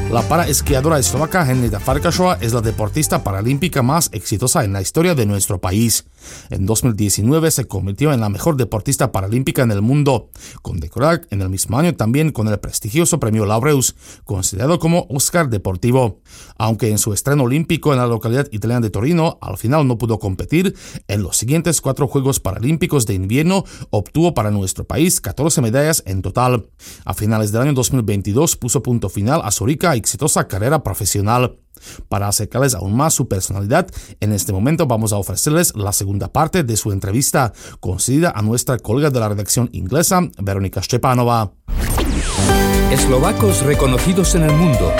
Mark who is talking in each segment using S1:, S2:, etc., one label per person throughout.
S1: La paraesquiadora eslovaca Henita Farkašová es la deportista paralímpica más exitosa en la historia de nuestro país. En 2019 se convirtió en la mejor deportista paralímpica en el mundo, condecorada en el mismo año también con el prestigioso premio Laureus, considerado como Oscar deportivo. Aunque en su estreno olímpico en la localidad italiana de Torino al final no pudo competir, en los siguientes 4 Juegos Paralímpicos de invierno obtuvo para nuestro país 14 medallas en total. A finales del año 2022 puso punto final a su rica y exitosa carrera profesional. Para acercarles aún más su personalidad, en este momento vamos a ofrecerles la segunda parte de su entrevista, concedida a nuestra colega de la redacción inglesa, Veronika Štěpánová.
S2: Eslovacos reconocidos en el mundo.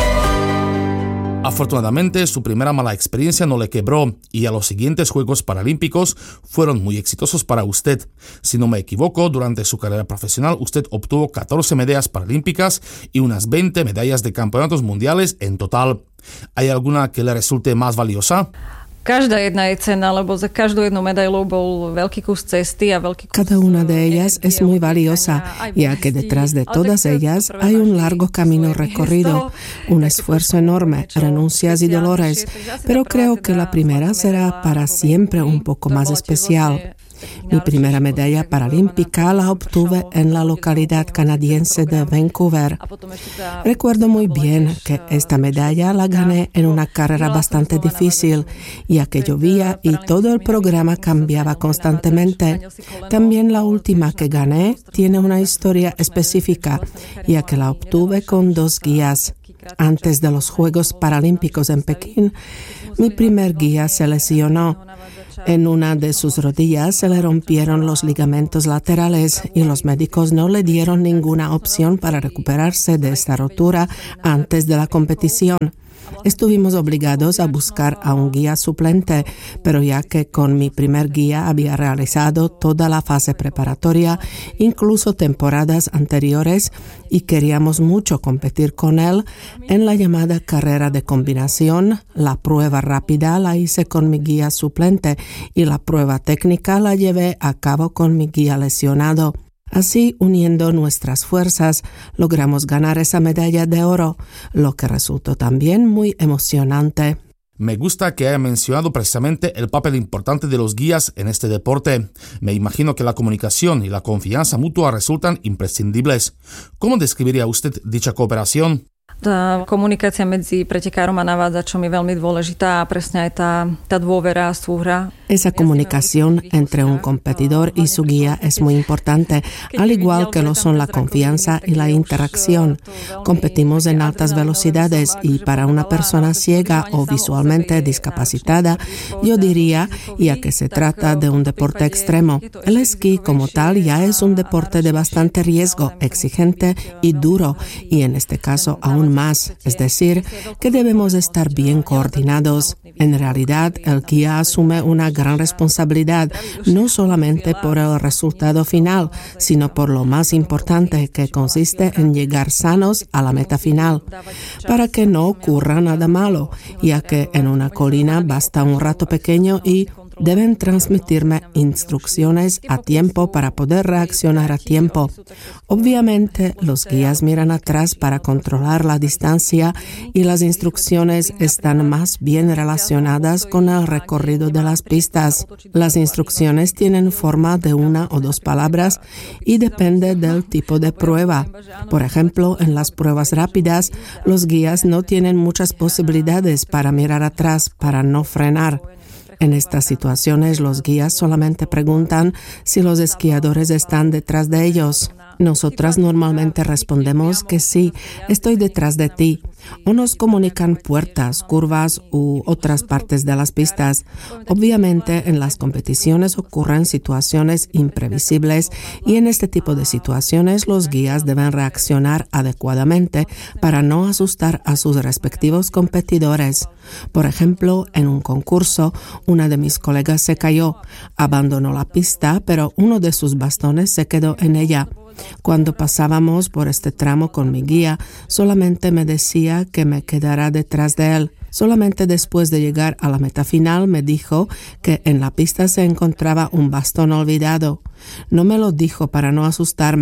S1: Afortunadamente, su primera mala experiencia no le quebró y a los siguientes Juegos Paralímpicos fueron muy exitosos para usted. Si no me equivoco, durante su carrera profesional usted obtuvo 14 medallas paralímpicas y unas 20 medallas de campeonatos mundiales en total. ¿Hay alguna que le resulte más valiosa?
S3: Každá jedna je cenná, lebo za každú jednu medailu bol veľký kus cesty a veľký kus...
S4: Cada una de ellas es muy valiosa, ya que detrás de todas ellas hay un largo camino recorrido, un esfuerzo enorme, renuncias y dolores, pero creo que la primera será para siempre un poco más especial. Mi primera medalla paralímpica la obtuve en la localidad canadiense de Vancouver. Recuerdo muy bien que esta medalla la gané en una carrera bastante difícil, ya que llovía y todo el programa cambiaba constantemente. También la última que gané tiene una historia específica, ya que la obtuve con 2 guías. Antes de los Juegos Paralímpicos en Pekín, mi primer guía se lesionó. En una de sus rodillas se le rompieron los ligamentos laterales y los médicos no le dieron ninguna opción para recuperarse de esta rotura antes de la competición. Estuvimos obligados a buscar a un guía suplente, pero ya que con mi primer guía había realizado toda la fase preparatoria, incluso temporadas anteriores, y queríamos mucho competir con él, en la llamada carrera de combinación, la prueba rápida la hice con mi guía suplente y la prueba técnica la llevé a cabo con mi guía lesionado. Así, uniendo nuestras fuerzas, logramos ganar esa medalla de oro, lo que resultó también muy emocionante.
S1: Me gusta que haya mencionado precisamente el papel importante de los guías en este deporte. Me imagino que la comunicación y la confianza mutua resultan imprescindibles. ¿Cómo describiría usted dicha cooperación?
S3: Tá komunikácia medzi pretekárom a navádzačom je veľmi dôležitá a presne aj tá dôvera a súhra.
S4: Esa comunicación entre un competidor y su guía es muy importante, al igual que lo son la confianza y la interacción. Competimos en altas velocidades y para una persona ciega o visualmente discapacitada, yo diría, ya que se trata de un deporte extremo, el esquí como tal ya es un deporte de bastante riesgo, exigente y duro, y en este caso aún más, es decir, que debemos estar bien coordinados. En realidad, el guía asume una gran responsabilidad, no solamente por el resultado final, sino por lo más importante, que consiste en llegar sanos a la meta final, para que no ocurra nada malo, ya que en una colina basta un rato pequeño y deben transmitirme instrucciones a tiempo para poder reaccionar a tiempo. Obviamente, los guías miran atrás para controlar la distancia y las instrucciones están más bien relacionadas con el recorrido de las pistas. Las instrucciones tienen forma de 1 o 2 palabras y depende del tipo de prueba. Por ejemplo, en las pruebas rápidas, los guías no tienen muchas posibilidades para mirar atrás, para no frenar. En estas situaciones, los guías solamente preguntan si los esquiadores están detrás de ellos. Nosotras normalmente respondemos que sí, estoy detrás de ti. O nos comunican puertas, curvas u otras partes de las pistas. Obviamente, en las competiciones ocurren situaciones imprevisibles y en este tipo de situaciones los guías deben reaccionar adecuadamente para no asustar a sus respectivos competidores. Por ejemplo, en un concurso, una de mis colegas se cayó, abandonó la pista, pero uno de sus bastones se quedó en ella. Cuando pasábamos por este tramo con mi guía, solamente me decía que me quedara detrás de él. Solamente después de llegar a la meta final me dijo que en la pista se encontraba un bastón olvidado. No me lo dijo para no asustarme.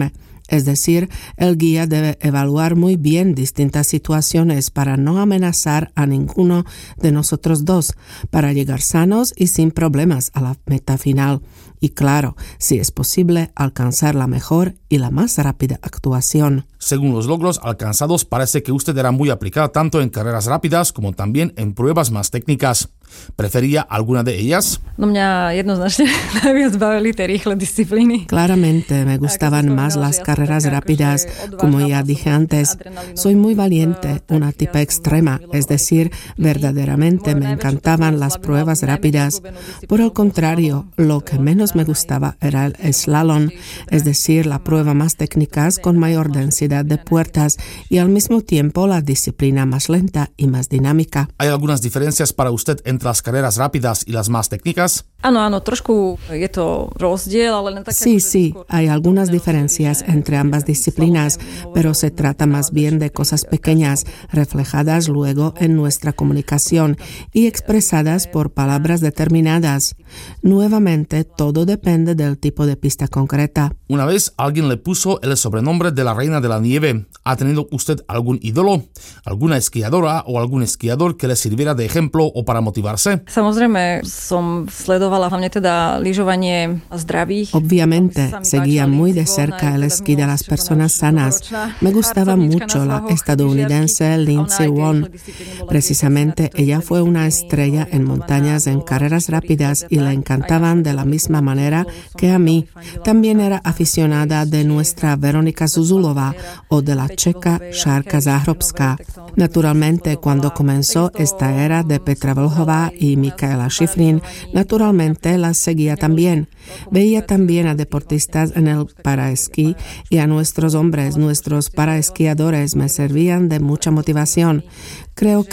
S4: Es decir, el guía debe evaluar muy bien distintas situaciones para no amenazar a ninguno de nosotros dos, para llegar sanos y sin problemas a la meta final. Y claro, si es posible, alcanzar la mejor y la más rápida actuación.
S1: Según los logros alcanzados, parece que usted era muy aplicada tanto en carreras rápidas como también en pruebas más técnicas. ¿Prefería alguna de ellas?
S3: No mňa jednoznačne najviac bavili tie rýchle disciplíny.
S4: Claramente me gustaban más las carreras rápidas. Como ya dije antes, soy muy valiente, una tipa extrema, es decir, verdaderamente me encantaban las pruebas rápidas. Por el contrario, lo que menos me gustaba era el slalom, es decir, la prueba más técnica con mayor densidad de puertas y al mismo tiempo la disciplina más lenta y más dinámica.
S1: ¿Hay algunas diferencias para usted entre las carreras rápidas y las más técnicas?
S3: Áno, trošku je to rozdiel, ale len tak.
S4: Sí, hay algunas diferencias entre ambas disciplinas, pero se trata más bien de cosas pequeñas, reflejadas luego en nuestra comunicación y expresadas por palabras determinadas. Nuevamente, todo depende del tipo de pista concreta.
S1: Una vez alguien le puso el sobrenombre de la Reina de la Nieve. ¿Ha tenido usted algún ídolo, alguna esquiadora o algún esquiador que le sirviera de ejemplo o para motivarse?
S3: Samozrejme, som sledovala hlavne teda lyžovanie zdravých.
S4: Obviamente, seguía muy de cerca el esquí de las personas sanas. Me gustaba mucho la estadounidense Lindsey Vonn. Precisamente, ella fue una estrella en montañas en carreras rápidas y le encantaban de la misma manera que a mí. También era aficionada de nuestra Veronika Zuzulova o de la checa Šárka Záhrobská. Naturalmente, cuando comenzó esta era de Petra Vlhová y Michaela Schifrin, naturalmente las seguía también. Veía también a deportistas en el paraesquí y a nuestros hombres, nuestros paraesquiadores me servían de mucha motivación. Creo